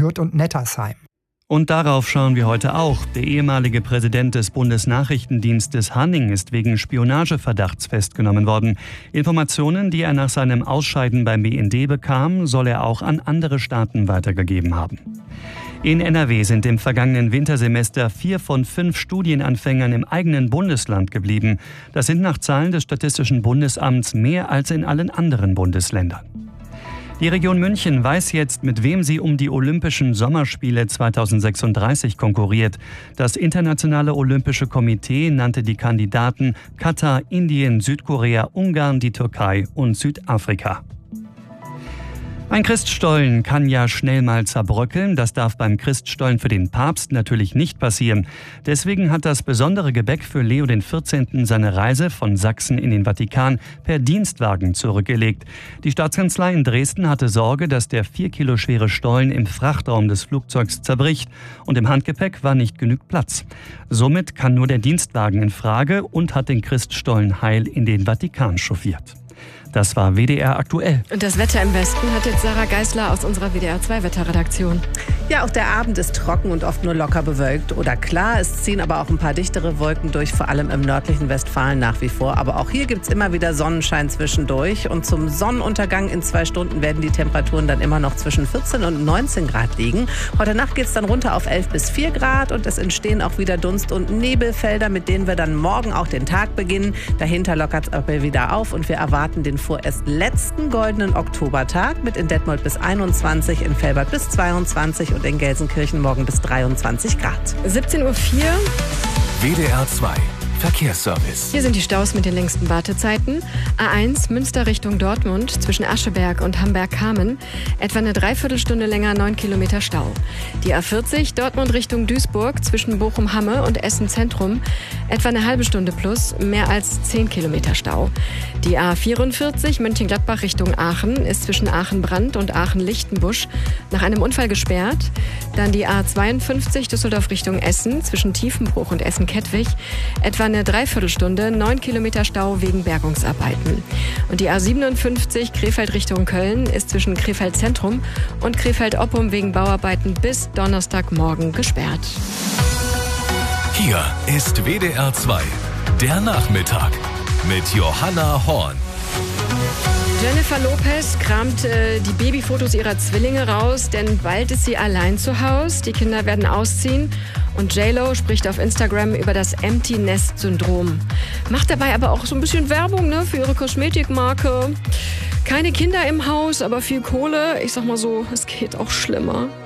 Hürth und Nettersheim. Und darauf schauen wir heute auch. Der ehemalige Präsident des Bundesnachrichtendienstes Hanning ist wegen Spionageverdachts festgenommen worden. Informationen, die er nach seinem Ausscheiden beim BND bekam, soll er auch an andere Staaten weitergegeben haben. In NRW sind im vergangenen Wintersemester 4 von 5 Studienanfängern im eigenen Bundesland geblieben. Das sind nach Zahlen des Statistischen Bundesamts mehr als in allen anderen Bundesländern. Die Region München weiß jetzt, mit wem sie um die Olympischen Sommerspiele 2036 konkurriert. Das Internationale Olympische Komitee nannte die Kandidaten Katar, Indien, Südkorea, Ungarn, die Türkei und Südafrika. Ein Christstollen kann ja schnell mal zerbröckeln. Das darf beim Christstollen für den Papst natürlich nicht passieren. Deswegen hat das besondere Gebäck für Leo XIV. Seine Reise von Sachsen in den Vatikan per Dienstwagen zurückgelegt. Die Staatskanzlei in Dresden hatte Sorge, dass der 4 Kilo schwere Stollen im Frachtraum des Flugzeugs zerbricht. Und im Handgepäck war nicht genug Platz. Somit kann nur der Dienstwagen in Frage und hat den Christstollen heil in den Vatikan chauffiert. Das war WDR aktuell. Und das Wetter im Westen hat jetzt Sarah Geisler aus unserer WDR 2 Wetterredaktion. Ja, auch der Abend ist trocken und oft nur locker bewölkt oder klar. Es ziehen aber auch ein paar dichtere Wolken durch, vor allem im nördlichen Westfalen nach wie vor. Aber auch hier gibt es immer wieder Sonnenschein zwischendurch. Und zum Sonnenuntergang in 2 Stunden werden die Temperaturen dann immer noch zwischen 14 und 19 Grad liegen. Heute Nacht geht es dann runter auf 11 bis 4 Grad und es entstehen auch wieder Dunst- und Nebelfelder, mit denen wir dann morgen auch den Tag beginnen. Dahinter lockert es aber wieder auf und wir erwarten den vorerst letzten goldenen Oktobertag mit in Detmold bis 21, in Velbert bis 22 und in Gelsenkirchen morgen bis 23 Grad. 17:04 Uhr. WDR 2 Verkehrsservice. Hier sind die Staus mit den längsten Wartezeiten. A1 Münster Richtung Dortmund zwischen Ascheberg und Hamberg-Kamen. Etwa eine Dreiviertelstunde länger, 9 Kilometer Stau. Die A40 Dortmund Richtung Duisburg zwischen Bochum-Hamme und Essen-Zentrum. Etwa eine halbe Stunde plus, mehr als 10 Kilometer Stau. Die A44 Mönchengladbach Richtung Aachen ist zwischen Aachen-Brand und Aachen-Lichtenbusch nach einem Unfall gesperrt. Dann die A52 Düsseldorf Richtung Essen zwischen Tiefenbruch und Essen-Kettwig. Etwa eine Dreiviertelstunde, 9 Kilometer Stau wegen Bergungsarbeiten. Und die A57 Krefeld Richtung Köln ist zwischen Krefeld Zentrum und Krefeld Oppum wegen Bauarbeiten bis Donnerstagmorgen gesperrt. Hier ist WDR 2, der Nachmittag mit Johanna Horn. Jennifer Lopez kramt die Babyfotos ihrer Zwillinge raus, denn bald ist sie allein zu Hause. Die Kinder werden ausziehen. Und J.Lo spricht auf Instagram über das Empty-Nest-Syndrom. Macht dabei aber auch so ein bisschen Werbung, für ihre Kosmetikmarke. Keine Kinder im Haus, aber viel Kohle. Ich sag mal so, es geht auch schlimmer.